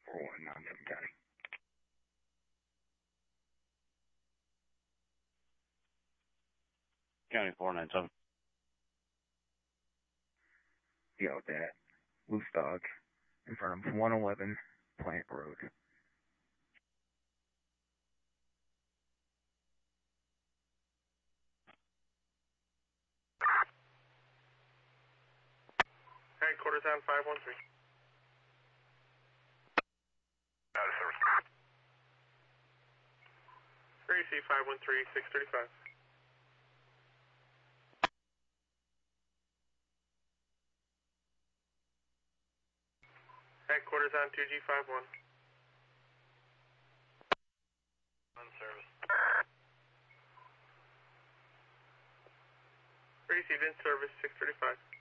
441 non-Jim County. County 497. Yo, that loose dog in front of 111 Plant Road. Headquarters on 513. Out of service. 3C 513, 635. Headquarters on 2G51. On service. 3C in service 635.